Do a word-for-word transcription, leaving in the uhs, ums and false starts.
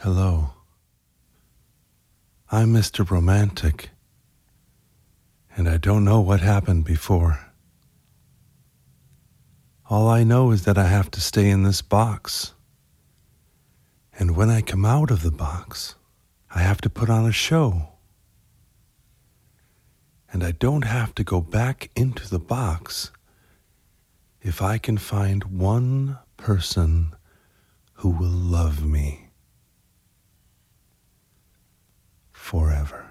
Hello. I'm Mister Romantic, and I don't know what happened before. All I know is that I have to stay in this box. And when I come out of the box, I have to put on a show. And I don't have to go back into the box if I can find one person who will love me forever.